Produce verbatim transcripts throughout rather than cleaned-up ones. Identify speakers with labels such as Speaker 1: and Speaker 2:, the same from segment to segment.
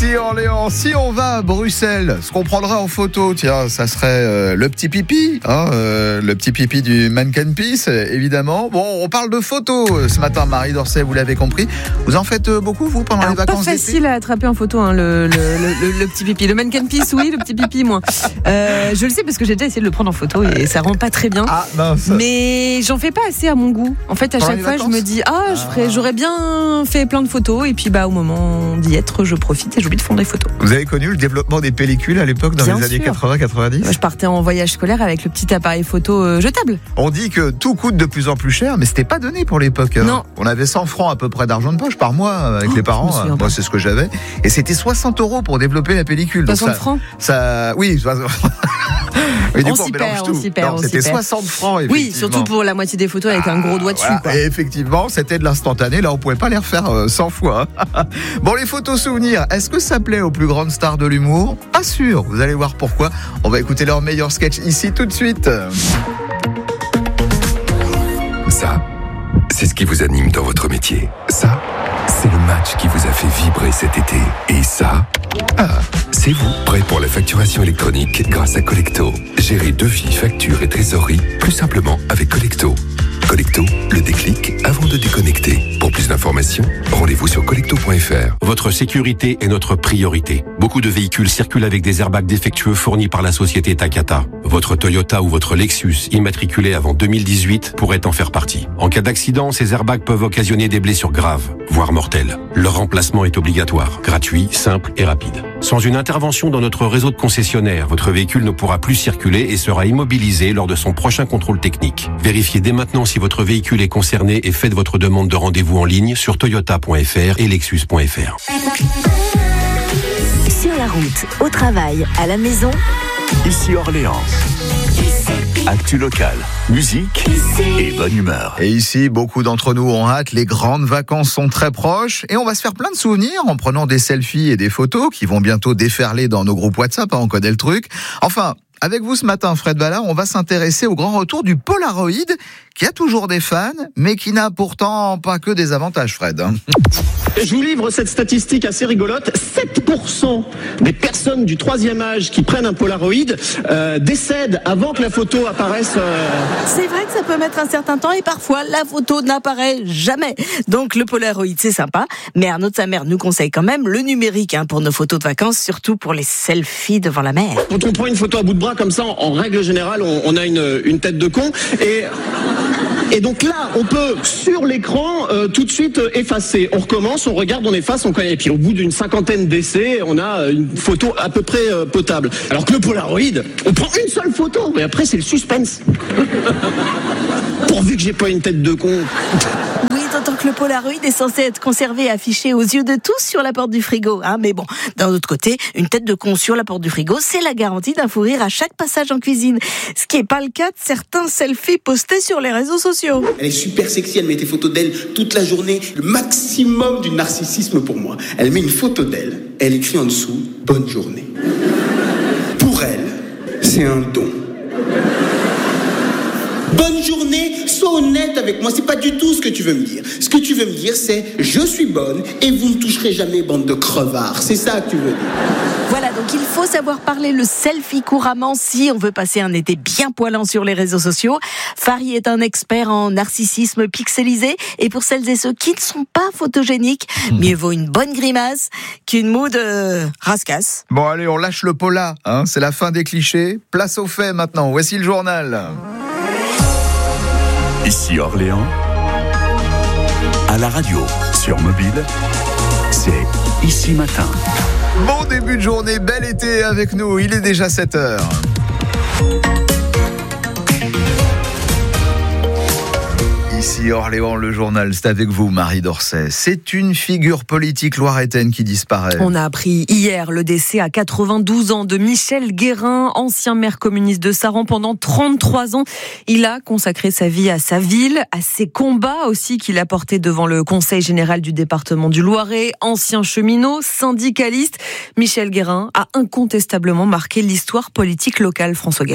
Speaker 1: Ici Orléans, si on va à Bruxelles, ce qu'on prendra en photo, tiens, ça serait euh, le petit pipi, hein, euh, le petit pipi du mannequin piece, évidemment. Bon, on parle de photos ce matin, Marie Dorcet, vous l'avez compris. Vous en faites beaucoup, vous, pendant
Speaker 2: Alors,
Speaker 1: les vacances
Speaker 2: pas
Speaker 1: d'été ?
Speaker 2: facile à attraper en photo, hein, le, le, le, le, le petit pipi. Le mannequin piece, oui, le petit pipi, moins. Euh, je le sais parce que j'ai déjà essayé de le prendre en photo et ça rend pas très bien.
Speaker 1: Ah, mince.
Speaker 2: Mais j'en fais pas assez à mon goût. En fait, à
Speaker 1: Pendant
Speaker 2: chaque
Speaker 1: les
Speaker 2: fois,
Speaker 1: vacances ?
Speaker 2: je me dis, ah, je ferais, j'aurais bien fait plein de photos. Et puis, bah, au moment d'y être, je profite et j'oublie de prendre des photos.
Speaker 1: Vous avez connu le développement des pellicules à l'époque, dans
Speaker 2: Bien
Speaker 1: les années
Speaker 2: sûr.
Speaker 1: quatre-vingts quatre-vingt-dix ?
Speaker 2: Moi, je partais en voyage scolaire avec le petit appareil photo euh, jetable.
Speaker 1: On dit que tout coûte de plus en plus cher, mais c'était pas donné pour l'époque.
Speaker 2: Non.
Speaker 1: On avait cent francs à peu près d'argent de poche par mois avec
Speaker 2: Oh,
Speaker 1: les parents.
Speaker 2: je me souviens
Speaker 1: Moi,
Speaker 2: pas.
Speaker 1: c'est ce que j'avais. Et c'était soixante euros pour développer la pellicule. Donc
Speaker 2: soixante
Speaker 1: ça-
Speaker 2: francs
Speaker 1: Ça, oui. Mais du
Speaker 2: On
Speaker 1: coup,
Speaker 2: s'y
Speaker 1: mélange
Speaker 2: perd,
Speaker 1: tout.
Speaker 2: on s'y perd,
Speaker 1: Non,
Speaker 2: on
Speaker 1: c'était
Speaker 2: s'y perd.
Speaker 1: soixante francs,
Speaker 2: Oui,
Speaker 1: effectivement.
Speaker 2: surtout pour la moitié des photos avec un gros doigt dessus.
Speaker 1: Voilà.
Speaker 2: Quoi.
Speaker 1: Et effectivement, c'était de l'instantané. Là, on pouvait pas les refaire euh, cent fois. hein. Bon, les photos souvenirs, est-ce que ça plaît aux plus grandes stars de l'humour ? Pas sûr. Vous allez voir pourquoi. On va écouter leur meilleur sketch ici tout de suite.
Speaker 3: Ça, c'est ce qui vous anime dans votre métier. Ça, c'est le match qui vous a fait vibrer cet été. Et ça, ah, c'est vous, prêt pour la facturation électronique grâce à Collecto. Gérez devis, factures et trésorerie plus simplement avec Collecto. Collecto, le déclic avant de déconnecter. Pour plus d'informations, rendez-vous sur collecto point f r.
Speaker 4: Votre sécurité est notre priorité. Beaucoup de véhicules circulent avec des airbags défectueux fournis par la société Takata. Votre Toyota ou votre Lexus, immatriculé avant deux mille dix-huit, pourrait en faire partie. En cas d'accident, ces airbags peuvent occasionner des blessures graves, voire mortelles. Leur remplacement est obligatoire, gratuit, simple et rapide. Sans une intervention dans notre réseau de concessionnaires, votre véhicule ne pourra plus circuler et sera immobilisé lors de son prochain contrôle technique. Vérifiez dès maintenant si votre véhicule est concerné et faites votre demande de rendez-vous en ligne sur toyota point f r et lexus point f r.
Speaker 5: Sur la route, au travail, à la maison,
Speaker 6: Ici Orléans. Actu locale, musique et bonne humeur.
Speaker 1: Et ici, beaucoup d'entre nous ont hâte, les grandes vacances sont très proches et on va se faire plein de souvenirs en prenant des selfies et des photos qui vont bientôt déferler dans nos groupes WhatsApp, hein, on connaît le truc. Enfin, avec vous ce matin, Fred Ballard, on va s'intéresser au grand retour du Polaroid, qui a toujours des fans, mais qui n'a pourtant pas que des avantages, Fred.
Speaker 7: Je vous livre cette statistique assez rigolote. sept pour cent des personnes du troisième âge qui prennent un Polaroid euh, décèdent avant que la photo apparaisse. Euh...
Speaker 8: C'est vrai que ça peut mettre un certain temps et parfois la photo n'apparaît jamais. Donc le Polaroid c'est sympa, mais Arnaud de sa mère nous conseille quand même le numérique hein, pour nos photos de vacances, surtout pour les selfies devant la mer.
Speaker 7: Quand on prend une photo à bout de bras comme ça, en, en règle générale, on, on a une, une tête de con et... Et donc là, on peut, sur l'écran, euh, tout de suite euh, effacer. On recommence, on regarde, on efface, on connaît. Et puis au bout d'une cinquantaine d'essais, on a une photo à peu près euh, potable. Alors que le Polaroid, on prend une seule photo, mais après c'est le suspense. Pourvu que j'ai pas une tête de con.
Speaker 8: Oui, d'autant que le Polaroid est censé être conservé et affiché aux yeux de tous sur la porte du frigo. Hein. Mais bon, d'un autre côté, une tête de con sur la porte du frigo, c'est la garantie d'un fou rire à chaque passage en cuisine. Ce qui n'est pas le cas de certains selfies postés sur les réseaux sociaux.
Speaker 9: Elle est super sexy, elle met des photos d'elle toute la journée. Le maximum du narcissisme pour moi. Elle met une photo d'elle, elle écrit en dessous « Bonne journée ». Pour elle, c'est un don. Bonne journée, sois honnête avec moi, c'est pas du tout ce que tu veux me dire. Ce que tu veux me dire, c'est « Je suis bonne et vous ne toucherez jamais, bande de crevards ». C'est ça que tu veux dire.
Speaker 8: Voilà, donc il faut savoir parler le selfie couramment si on veut passer un été bien poilant sur les réseaux sociaux. Fari est un expert en narcissisme pixelisé et pour celles et ceux qui ne sont pas photogéniques, mieux vaut une bonne grimace qu'une moue de rascasse.
Speaker 1: Bon, allez, on lâche le pola, hein, c'est la fin des clichés. Place aux faits maintenant, voici le journal.
Speaker 6: Ici Orléans. À la radio, sur mobile, c'est Ici Matin.
Speaker 1: Bon début de journée, bel été avec nous, il est déjà sept heures. Ici Orléans, le journal, c'est avec vous Marie Dorcet. C'est une figure politique loiretaine qui disparaît.
Speaker 2: On a appris hier le décès à quatre-vingt-douze ans de Michel Guérin, ancien maire communiste de Saran pendant trente-trois ans. Il a consacré sa vie à sa ville, à ses combats aussi qu'il a portés devant le Conseil général du département du Loiret. Ancien cheminot, syndicaliste, Michel Guérin a incontestablement marqué l'histoire politique locale, François Guéraud.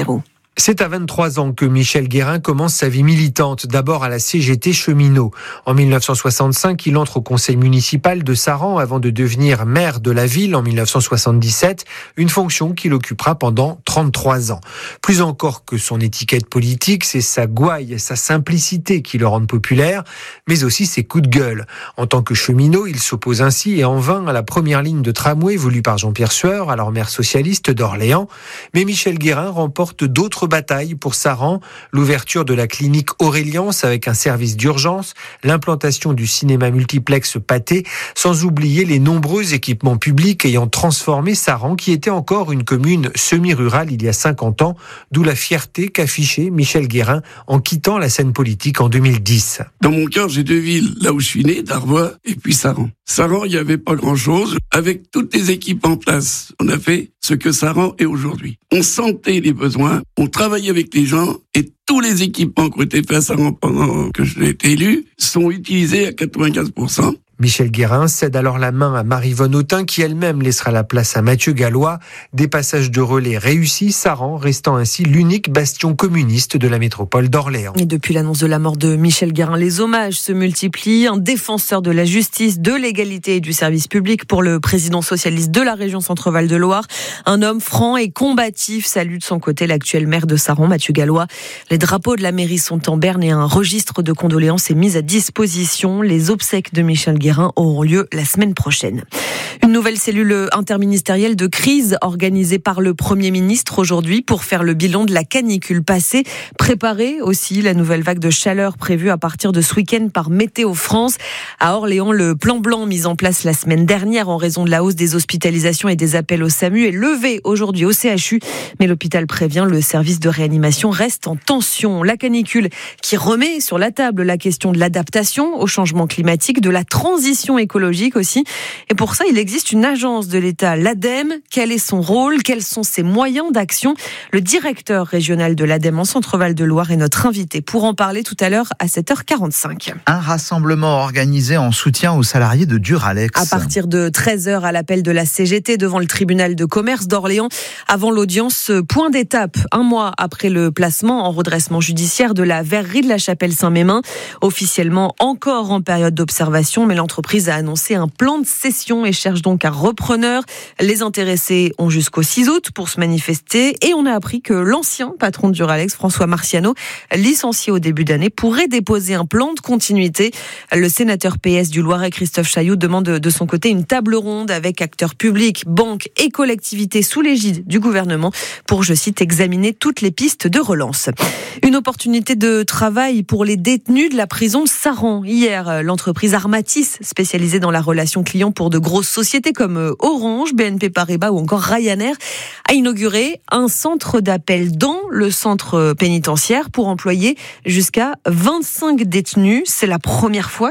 Speaker 10: C'est à vingt-trois ans que Michel Guérin commence sa vie militante, d'abord à la C G T Cheminot. En dix-neuf cent soixante-cinq, il entre au conseil municipal de Saran avant de devenir maire de la ville en dix-neuf cent soixante-dix-sept, une fonction qu'il occupera pendant trente-trois ans. Plus encore que son étiquette politique, c'est sa gouaille, sa simplicité qui le rendent populaire, mais aussi ses coups de gueule. En tant que cheminot, il s'oppose ainsi et en vain à la première ligne de tramway voulue par Jean-Pierre Sueur, alors maire socialiste d'Orléans. Mais Michel Guérin remporte d'autres bataille pour Saran, l'ouverture de la clinique Aureliance avec un service d'urgence, l'implantation du cinéma multiplex Pathé, sans oublier les nombreux équipements publics ayant transformé Saran, qui était encore une commune semi-rurale il y a cinquante ans, d'où la fierté qu'affichait Michel Guérin en quittant la scène politique en deux mille dix.
Speaker 11: Dans mon cœur, j'ai deux villes, là où je suis né, Darvois et puis Saran. Saran, il n'y avait pas grand-chose. Avec toutes les équipes en place, on a fait ce que Saran est aujourd'hui. On sentait les besoins, on travaillait avec les gens et tous les équipements qui ont été faits à Saran pendant que j'ai été élu sont utilisés à quatre-vingt-quinze pour cent.
Speaker 10: Michel Guérin cède alors la main à Maryvonne Autain qui elle-même laissera la place à Mathieu Gallois. Des passages de relais réussis, Saran restant ainsi l'unique bastion communiste de la métropole d'Orléans.
Speaker 2: Et depuis l'annonce de la mort de Michel Guérin, les hommages se multiplient. Un défenseur de la justice, de l'égalité et du service public pour le président socialiste de la région Centre-Val de Loire. Un homme franc et combatif salue de son côté l'actuel maire de Saran, Mathieu Gallois. Les drapeaux de la mairie sont en berne et un registre de condoléances est mis à disposition. Les obsèques de Michel Guérin auront lieu la semaine prochaine. Une nouvelle cellule interministérielle de crise organisée par le Premier ministre aujourd'hui pour faire le bilan de la canicule passée. Préparer aussi la nouvelle vague de chaleur prévue à partir de ce week-end par Météo France. À Orléans, le plan blanc mis en place la semaine dernière en raison de la hausse des hospitalisations et des appels au SAMU est levé aujourd'hui au C H U. Mais l'hôpital prévient, le service de réanimation reste en tension. La canicule qui remet sur la table la question de l'adaptation au changement climatique, de la transition écologique aussi. Et pour ça, il existe une agence de l'État, l'ADEME. Quel est son rôle? Quels sont ses moyens d'action? Le directeur régional de l'ADEME en Centre-Val de Loire est notre invité pour en parler tout à l'heure à sept heures quarante-cinq.
Speaker 1: Un rassemblement organisé en soutien aux salariés de Duralex.
Speaker 2: À partir de treize heures à l'appel de la C G T devant le tribunal de commerce d'Orléans, avant l'audience, point d'étape, un mois après le placement en redressement judiciaire de la verrerie de la Chapelle-Saint-Mémin. Officiellement encore en période d'observation, mais l'entreprise a annoncé un plan de cession et cherche donc un repreneur. Les intéressés ont jusqu'au six août pour se manifester et on a appris que l'ancien patron de Duralex, François Marciano, licencié au début d'année, pourrait déposer un plan de continuité. Le sénateur P S du Loiret, Christophe Chailloux, demande de son côté une table ronde avec acteurs publics, banques et collectivités sous l'égide du gouvernement pour, je cite, examiner toutes les pistes de relance. Une opportunité de travail pour les détenus de la prison de Saran. Hier, l'entreprise Armatis, spécialisée dans la relation client pour de grosses sociétés comme Orange, B N P Paribas ou encore Ryanair, a inauguré un centre d'appel dans le centre pénitentiaire pour employer jusqu'à vingt-cinq détenus. C'est la première fois